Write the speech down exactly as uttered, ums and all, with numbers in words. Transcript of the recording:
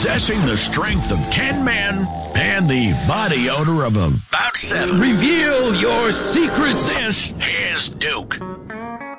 possessing the strength of ten men and the body odor of about seven. Reveal your secrets. This is Duke.